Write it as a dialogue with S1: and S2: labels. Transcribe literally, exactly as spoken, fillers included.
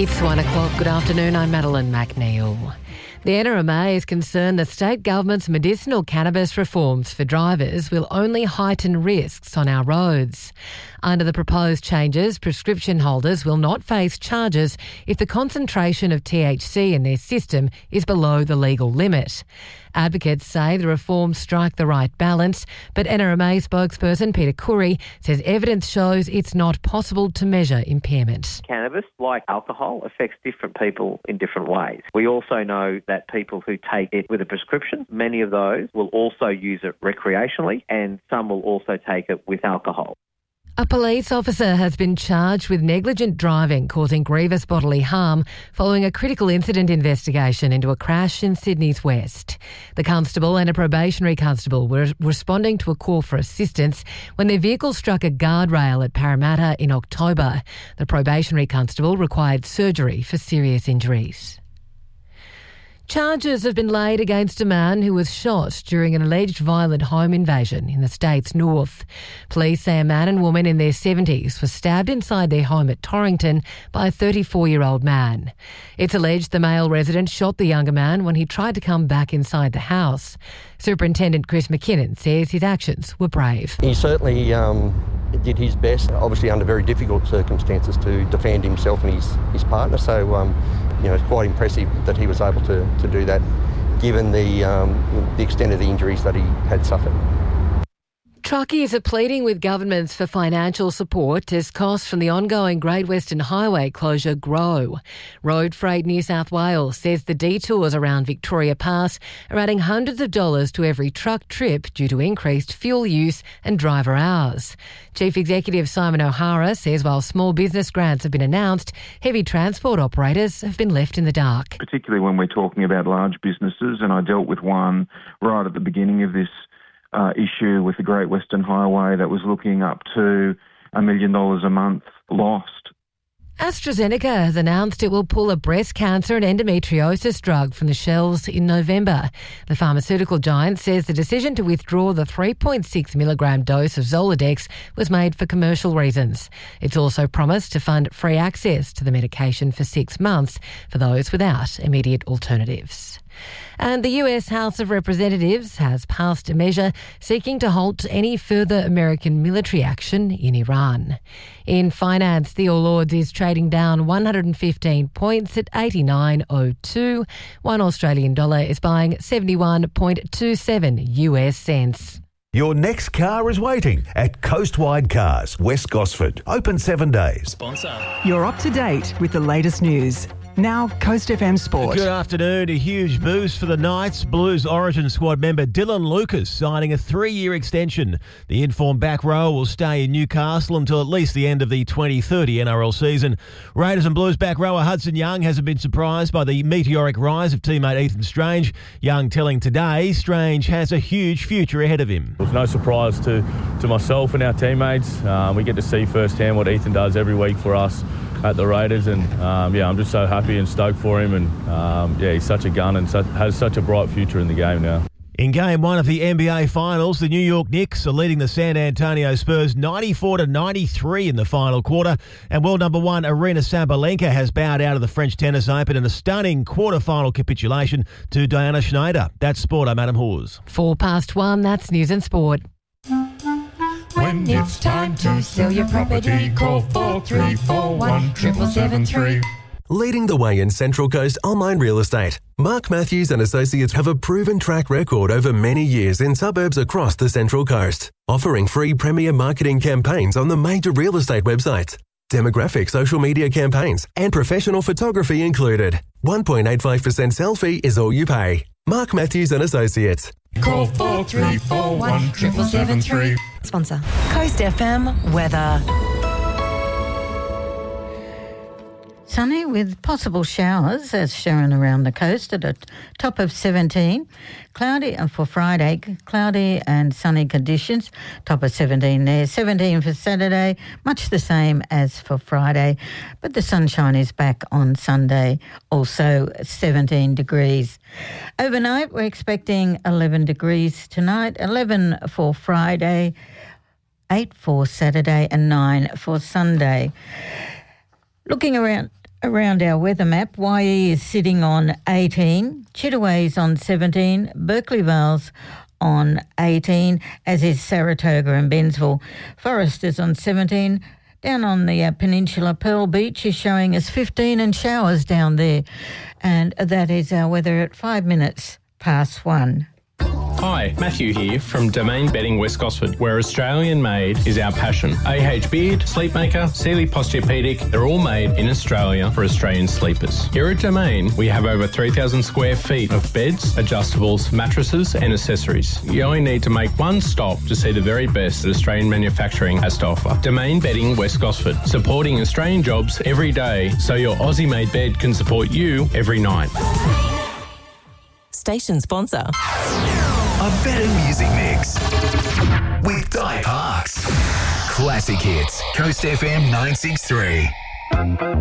S1: It's one o'clock. Good afternoon. I'm Madeline McNeil. The N R M A is concerned the state government's medicinal cannabis reforms for drivers will only heighten risks on our roads. Under the proposed changes, prescription holders will not face charges if the concentration of T H C in their system is below the legal limit. Advocates say the reforms strike the right balance, but N R M A spokesperson Peter Curry says evidence shows it's not possible to measure impairment.
S2: Cannabis, like alcohol, affects different people in different ways. We also know that people who take it with a prescription, many of those will also use it recreationally, and some will also take it with alcohol.
S1: A police officer has been charged with negligent driving causing grievous bodily harm following a critical incident investigation into a crash in Sydney's West. The constable and a probationary constable were responding to a call for assistance when their vehicle struck a guardrail at Parramatta in October. The probationary constable required surgery for serious injuries. Charges have been laid against a man who was shot during an alleged violent home invasion in the state's north. Police say a man and woman in their seventies were stabbed inside their home at Torrington by a thirty-four-year-old man. It's alleged the male resident shot the younger man when he tried to come back inside the house. Superintendent Chris McKinnon says his actions were brave.
S3: He certainly um, did his best, obviously under very difficult circumstances, to defend himself and his, his partner. So, um, you know, it's quite impressive that he was able to, to do that, given the, um, the extent of the injuries that he had suffered.
S1: Truckies are pleading with governments for financial support as costs from the ongoing Great Western Highway closure grow. Road Freight New South Wales says the detours around Victoria Pass are adding hundreds of dollars to every truck trip due to increased fuel use and driver hours. Chief Executive Simon O'Hara says while small business grants have been announced, heavy transport operators have been left in the dark.
S4: Particularly when we're talking about large businesses, and I dealt with one right at the beginning of this Uh, issue with the Great Western Highway that was looking up to a million dollars a month lost.
S1: AstraZeneca has announced it will pull a breast cancer and endometriosis drug from the shelves in November. The pharmaceutical giant says the decision to withdraw the three point six milligram dose of Zoladex was made for commercial reasons. It's also promised to fund free access to the medication for six months for those without immediate alternatives. And the U S House of Representatives has passed a measure seeking to halt any further American military action in Iran. In finance, the All Ords is trading down one hundred fifteen points at eighty-nine oh two. One Australian dollar is buying seventy-one point two seven U S cents.
S5: Your next car is waiting at Coastwide Cars, West Gosford. Open seven days.
S6: Sponsor.
S7: You're up to date with the latest news. Now, Coast F M Sport.
S6: Good afternoon. A huge boost for the Knights. Blues Origin squad member Dylan Lucas signing a three-year extension. The informed back row will stay in Newcastle until at least the end of the twenty thirty N R L season. Raiders and Blues back rower Hudson Young hasn't been surprised by the meteoric rise of teammate Ethan Strange. Young telling Today Strange has a huge future ahead of him.
S8: It was no surprise to, to myself and our teammates. Um, we get to see firsthand what Ethan does every week for us at the Raiders, and um, yeah, I'm just so happy and stoked for him, and um, yeah, he's such a gun and such, has such a bright future in the game now.
S6: In game one of the N B A Finals, the New York Knicks are leading the San Antonio Spurs ninety-four to ninety-three in the final quarter, and world number one Arina Sabalenka has bowed out of the French Tennis Open in a stunning quarter-final capitulation to Diana Schneider. That's Sport. I'm Adam Hawes.
S1: Four past one, that's News and Sport.
S9: When it's time to sell your property, call four three four one, seven seven three.
S10: Leading the way in Central Coast online real estate, Mark Matthews and Associates have a proven track record over many years in suburbs across the Central Coast, offering free premier marketing campaigns on the major real estate websites, demographic social media campaigns, and professional photography included. one point eight five percent sell fee is all you pay. Mark Matthews and Associates.
S9: Call four three four one, seven seven three.
S11: Sponsor. Coast F M weather.
S12: Sunny with possible showers as shown around the coast at a top of seventeen. Cloudy for Friday, cloudy and sunny conditions, top of seventeen there. seventeen for Saturday, much the same as for Friday, but the sunshine is back on Sunday, also seventeen degrees. Overnight, we're expecting eleven degrees tonight, eleven for Friday, eight for Saturday and nine for Sunday. Looking around Around our weather map, Y E is sitting on eighteen, Chittaway's on seventeen, Berkeley Vale's on eighteen, as is Saratoga and Bensville. Forest is on seventeen. Down on the uh, peninsula, Pearl Beach is showing us fifteen and showers down there. And that is our weather at five minutes past one.
S13: Hi, Matthew here from Domain Bedding West Gosford, where Australian made is our passion. A H Beard, Sleepmaker, Sealy Posturepedic, they're all made in Australia for Australian sleepers. Here at Domain, we have over three thousand square feet of beds, adjustables, mattresses and accessories. You only need to make one stop to see the very best that Australian manufacturing has to offer. Domain Bedding West Gosford, supporting Australian jobs every day so your Aussie-made bed can support you every night.
S11: Station sponsor.
S14: A better music mix with Di Parks. Classic hits. Coast F M nine six three.